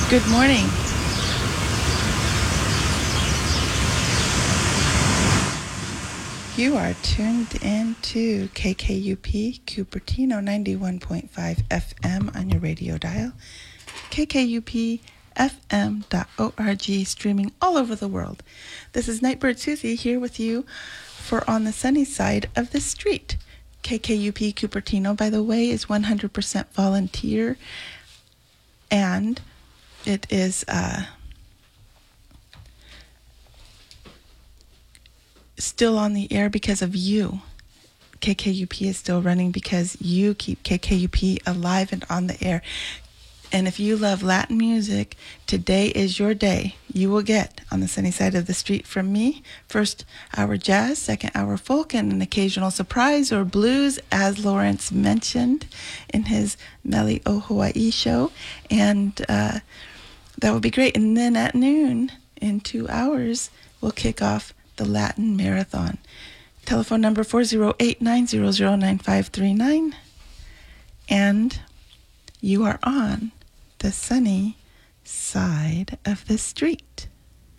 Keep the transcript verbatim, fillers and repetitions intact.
Good morning. You are tuned in to K K U P Cupertino ninety-one point five F M on your radio dial, K K U P F M dot org, streaming all over the world. This is Nightbird Susie here with you for On the Sunny Side of the Street. K K U P Cupertino, by the way, is one hundred percent volunteer, and it is uh, still on the air because of you. K K U P is still running because you keep K K U P alive and on the air. And if you love Latin music, today is your day. You will get On the Sunny Side of the Street from me. First hour jazz, second hour folk, and an occasional surprise or blues, as Lawrence mentioned in his Meli o Hawaii show. And uh, that would be great. And then at noon, in two hours, we'll kick off the Latin Marathon. Telephone number four oh eight, nine hundred, nine five three nine. And you are on the sunny side of the street.